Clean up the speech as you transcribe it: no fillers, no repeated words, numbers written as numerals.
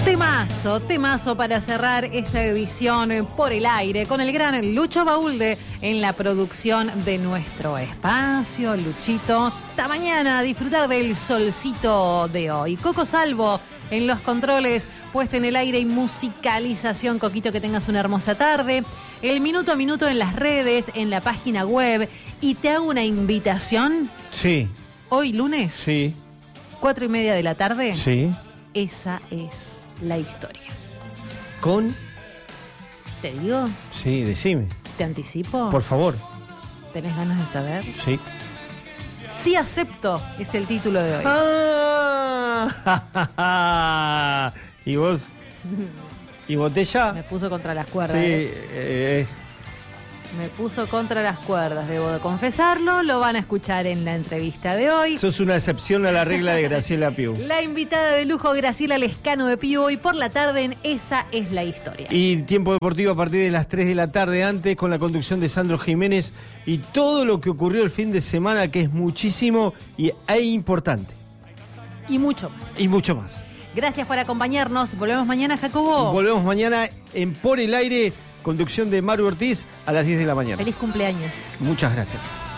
Temazo para cerrar esta edición por el aire con el gran Lucho Baúlde en la producción de nuestro espacio. Luchito, hasta mañana a disfrutar del solcito de hoy. Coco Salvo en los controles, puesta en el aire y musicalización. Coquito, que tengas una hermosa tarde. El minuto a minuto en las redes, en la página web. Y te hago una invitación. Sí. Hoy lunes. Sí. 4:30 de la tarde. Sí. Esa es la historia. ¿Con? ¿Te digo? Sí, decime. ¿Te anticipo? Por favor. ¿Tenés ganas de saber? Sí. Sí acepto, es el título de hoy. ¡Ah! ¿Y vos? ¿Y botella? Me puso contra las cuerdas. Sí. Me puso contra las cuerdas, debo de confesarlo. Lo van a escuchar en la entrevista de hoy. Sos una excepción a la regla de Graciela Piu. La invitada de lujo, Graciela Lescano de Piu, hoy por la tarde en Esa es la historia. Y tiempo deportivo a partir de las 3 de la tarde antes, con la conducción de Sandro Jiménez y todo lo que ocurrió el fin de semana, que es muchísimo e importante. Y mucho más. Y mucho más. Gracias por acompañarnos. Volvemos mañana, Jacobo. Volvemos mañana en Por el Aire, conducción de Maru Ortiz a las 10 de la mañana. Feliz cumpleaños. Muchas gracias.